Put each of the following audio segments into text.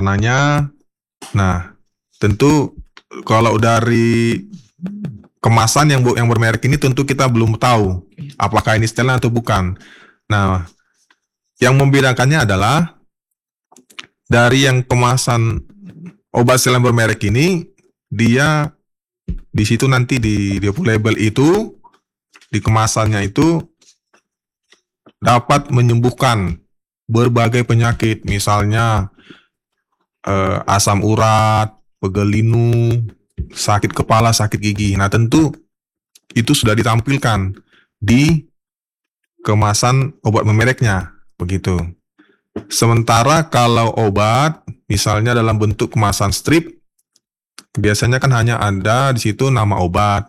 warnanya. Nah, tentu kalau dari kemasan yang bermerek ini tentu kita belum tahu apakah ini Stellan atau bukan. Nah, yang membedakannya adalah dari yang kemasan obat Stellan bermerek ini, dia di situ nanti di label itu, di kemasannya itu dapat menyembuhkan berbagai penyakit, misalnya asam urat, pegel linu, sakit kepala, sakit gigi. Nah, tentu itu sudah ditampilkan di kemasan obat mereknya, begitu. Sementara kalau obat, misalnya dalam bentuk kemasan strip, biasanya kan hanya ada di situ nama obat,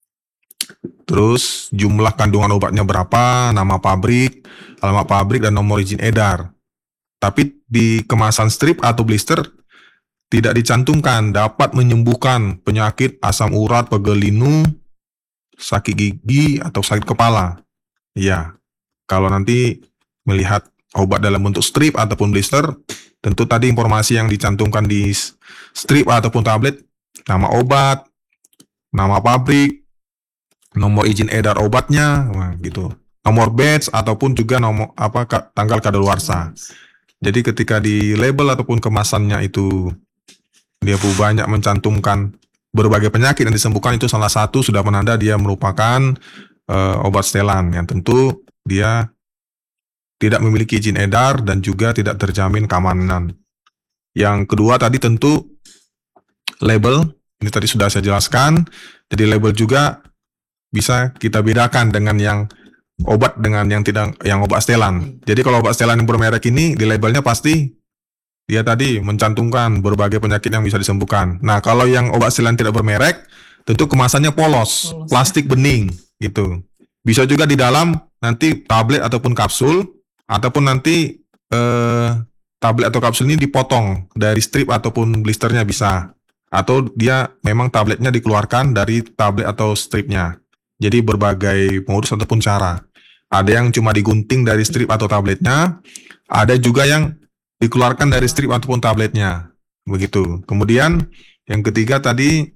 terus jumlah kandungan obatnya berapa, nama pabrik, alamat pabrik, dan nomor izin edar. Tapi di kemasan strip atau blister tidak dicantumkan dapat menyembuhkan penyakit asam urat, pegel linu, sakit gigi, atau sakit kepala. Ya, kalau nanti melihat obat dalam bentuk strip ataupun blister, tentu tadi informasi yang dicantumkan di strip ataupun tablet, nama obat, nama pabrik, nomor izin edar obatnya, nah, gitu. Nomor batch ataupun juga nomor tanggal kadaluarsa. Jadi ketika di label ataupun kemasannya itu dia banyak mencantumkan berbagai penyakit yang disembuhkan, itu salah satu sudah penanda dia merupakan obat Stellan yang tentu dia tidak memiliki izin edar dan juga tidak terjamin keamanan. Yang kedua tadi tentu label, ini tadi sudah saya jelaskan. Jadi label juga bisa kita bedakan dengan yang obat dengan yang tidak, yang obat Stellan. Jadi kalau obat Stellan yang bermerek ini di labelnya pasti dia tadi mencantumkan berbagai penyakit yang bisa disembuhkan. Nah, kalau yang obat Stellan tidak bermerek, tentu kemasannya polos, plastik bening gitu. Bisa juga di dalam nanti tablet ataupun kapsul, ataupun nanti tablet atau kapsul ini dipotong dari strip ataupun blisternya bisa. Atau dia memang tabletnya dikeluarkan dari tablet atau stripnya. Jadi berbagai modus ataupun cara. Ada yang cuma digunting dari strip atau tabletnya, ada juga yang dikeluarkan dari strip ataupun tabletnya. Begitu. Kemudian yang ketiga tadi,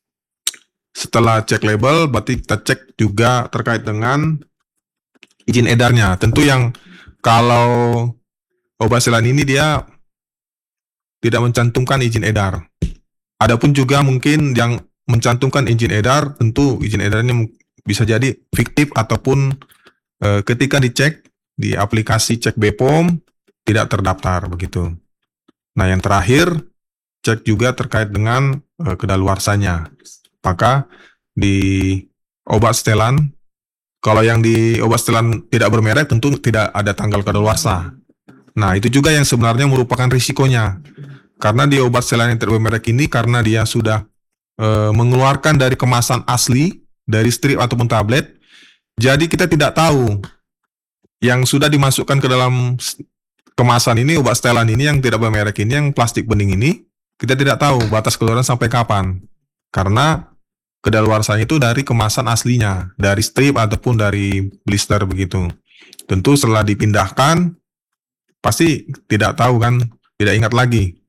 setelah cek label, berarti kita cek juga terkait dengan izin edarnya. Tentu yang kalau obat Stellan ini dia tidak mencantumkan izin edar. Adapun juga mungkin yang mencantumkan izin edar, tentu izin edarnya bisa jadi fiktif ataupun ketika dicek di aplikasi cek BPOM tidak terdaftar begitu. Nah, yang terakhir cek juga terkait dengan kedaluarsanya. Maka di obat Stellan, kalau yang di obat Stellan tidak bermerek tentu tidak ada tanggal kadaluarsa. Nah, itu juga yang sebenarnya merupakan risikonya. Karena di obat Stellan yang tidak bermerek ini, karena dia sudah mengeluarkan dari kemasan asli, dari strip ataupun tablet, jadi kita tidak tahu yang sudah dimasukkan ke dalam kemasan ini, obat Stellan ini yang tidak bermerek ini, yang plastik bening ini, kita tidak tahu batas keluaran sampai kapan. Karena kedaluarsanya itu dari kemasan aslinya, dari strip ataupun dari blister begitu. Tentu setelah dipindahkan, pasti tidak tahu kan, tidak ingat lagi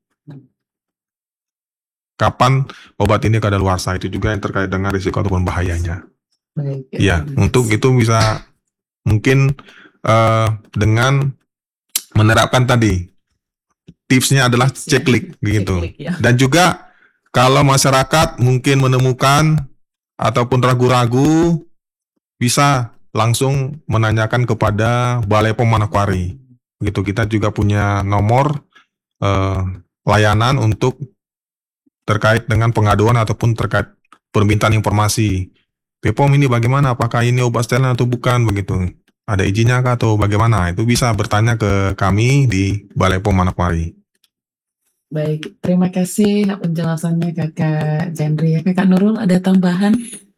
kapan obat ini kadaluarsa. Itu juga yang terkait dengan risiko ataupun bahayanya. Baik. Ya, untuk itu bisa mungkin dengan menerapkan tadi tipsnya adalah ceklik gitu. Ya. Dan juga kalau masyarakat mungkin menemukan ataupun ragu-ragu, bisa langsung menanyakan kepada Balai POM Manokwari. Gitu, kita juga punya nomor layanan untuk terkait dengan pengaduan ataupun terkait permintaan informasi. BPOM ini bagaimana? Apakah ini obat Stellan atau bukan? Begitu. Ada izinnya kah atau bagaimana? Itu bisa bertanya ke kami di Balai POM Manokwari. Baik, terima kasih penjelasannya Kakak Jandri. Kakak Nurul, ada tambahan?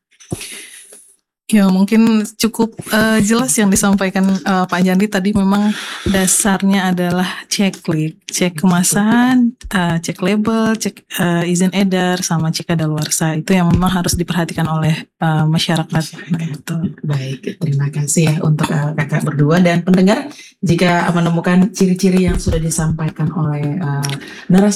Ya, mungkin cukup jelas yang disampaikan Pak Jandri tadi. Memang dasarnya adalah cek kemasan, cek label, cek izin edar, sama cek kadaluarsa. Itu yang memang harus diperhatikan oleh masyarakat. Gitu. Baik, terima kasih ya untuk kakak berdua dan pendengar. Jika menemukan ciri-ciri yang sudah disampaikan oleh narasumber